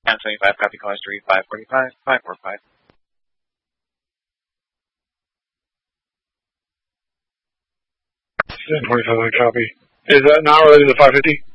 1025, copy call history 545, 545. 1025, copy. Is that not related to 550?